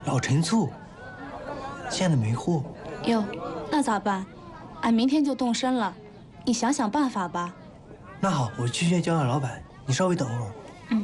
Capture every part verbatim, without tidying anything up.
老陈醋，现在没货。 哟，那咋办？俺明天就动身了，你想想办法吧。 那好，我去见焦老板，你稍微等会儿。 嗯。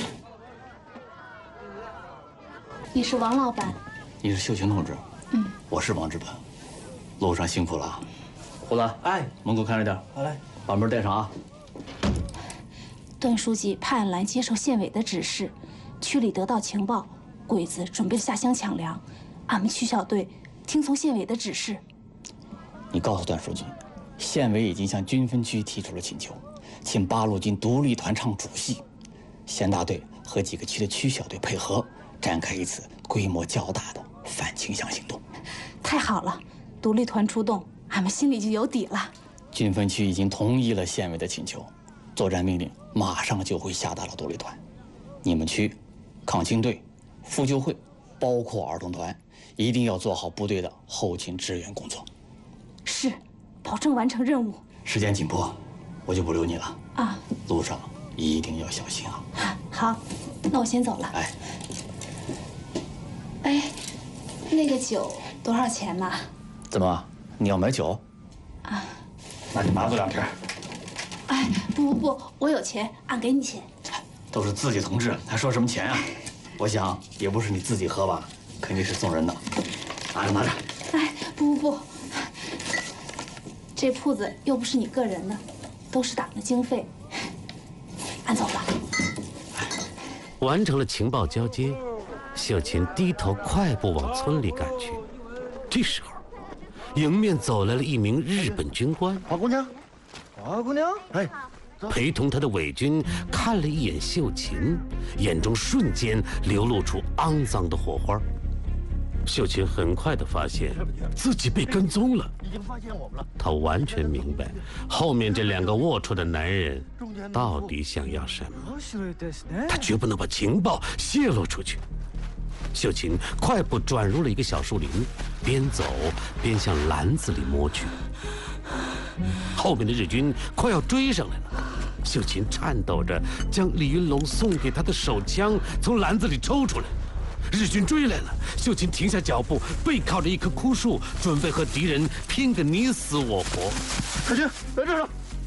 你是王老板？ 你是秀琴同志？ 嗯， 我是王志本。路上辛苦了啊，胡子， 哎， 门口看着点。 好嘞， 把门带上啊。 段书记派俺来接受县委的指示，区里得到情报，鬼子准备下乡抢粮，俺们区小队听从县委的指示。 你告诉段书记，县委已经向军分区提出了请求，请八路军独立团唱主戏，县大队和几个区的区小队配合，展开一次规模较大的反清乡行动。 太好了，独立团出动，俺们心里就有底了。 军分区已经同意了县委的请求，作战命令马上就会下达了独立团。你们区抗清队、妇救会，包括儿童团，一定要做好部队的后勤支援工作。 是，保证完成任务。 时间紧迫，我就不留你了啊！ 路上一定要小心啊！ 好，那我先走了。 哎， 哎，那个酒多少钱呢？ 怎么，你要买酒？ 啊， 那就拿走两瓶。 哎，不不不，我有钱，俺给你钱。 都是自己同志，还说什么钱啊？我想也不是你自己喝吧，肯定是送人的。拿着拿着。 哎，不不不，这铺子又不是你个人的，都是党的经费。俺走了。 完成了情报交接，秀琴低头快步往村里赶去。这时候，迎面走来了一名日本军官。 花姑娘，花姑娘，哎。 陪同他的伪军看了一眼秀琴，眼中瞬间流露出肮脏的火花。秀琴很快地发现自己被跟踪了， 已经发现我们了。 她完全明白后面这两个龌龊的男人到底想要什么，她绝不能把情报泄露出去。秀琴快步转入了一个小树林，边走边向篮子里摸去。后面的日军快要追上来了，秀琴颤抖着将李云龙送给她的手枪从篮子里抽出来。日军追来了，秀琴停下脚步，背靠着一棵枯树，准备和敌人拼个你死我活。 小琴，在这儿呢。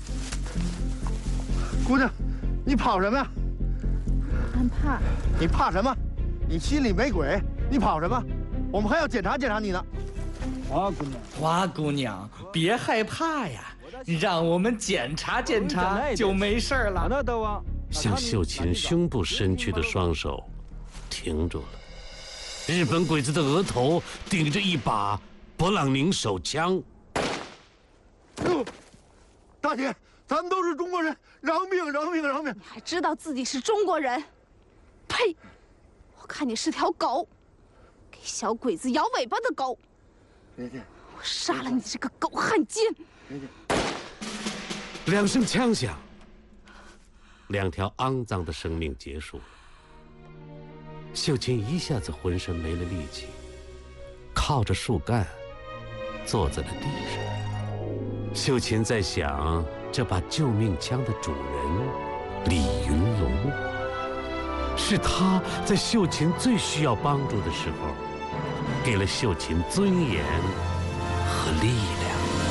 姑娘，你跑什么呀？ 俺怕。 你怕什么？你心里没鬼，你跑什么？我们还要检查检查你呢。 花姑娘，花姑娘，别害怕呀，让我们检查检查就没事了。 向秀琴胸部伸去的双手停住了，日本鬼子的额头顶着一把勃朗宁手枪。 大姐，咱们都是中国人，饶命饶命饶命！ 你还知道自己是中国人？呸！我看你是条狗，给小鬼子摇尾巴的狗。我杀了你这个狗汉奸！ 两声枪响，两条肮脏的生命结束了。秀琴一下子浑身没了力气，靠着树干坐在了地上。秀琴在想，这把救命枪的主人李云龙，是他在秀琴最需要帮助的时候，给了秀琴尊严和力量。